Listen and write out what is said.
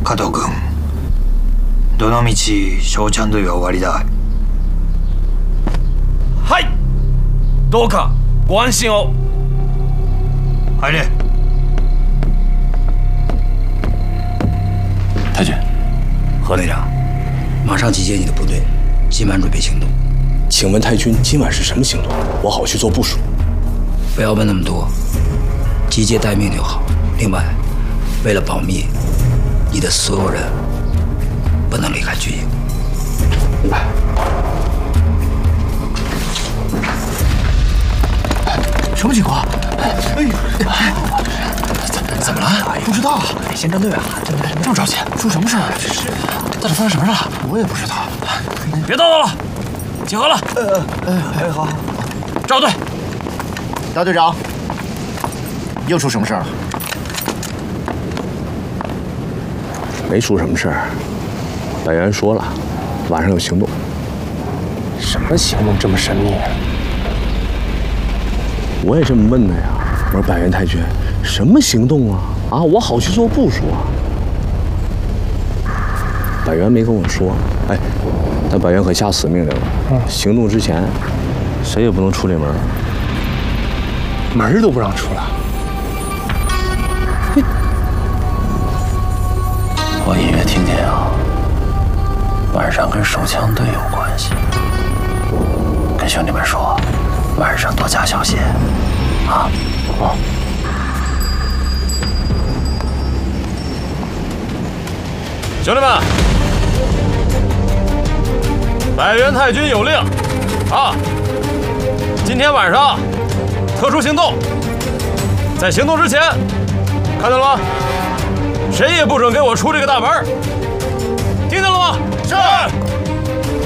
加藤君、どの道小ちゃんという終わりだ。 はい、どうかご安心を。 入れ。 太君， 何队长，马上集结你的部队，今晚准备行动。 请问太君今晚是什么行动？我好去做部署。 不要问那么多，集结待命就好。另外，为了保密，你的所有人不能离开军营。 明白。 什么情况？哎呦，怎么了？不知道啊。先站队啊！这么着急，出什么事儿？这是到底发生什么事了？我也不知道。 别叨叨了，集合了。 好。 照队。 大队长，又出什么事儿了？ 没出什么事儿。百元说了，晚上有行动。 什么行动这么神秘？ 我也这么问的呀。我说百元太君，什么行动啊？啊，我好去做部署啊。百元没跟我说，哎，但百元可下死命令了，行动之前，谁也不能出这门， 门都不让出了。 我隐约听见啊，晚上跟手枪队有关系，跟兄弟们说，晚上多加小心，啊。 哦。 兄弟们，百元太君有令，啊，今天晚上特殊行动，在行动之前，看到了吗？谁也不准给我出这个大门，听见了吗？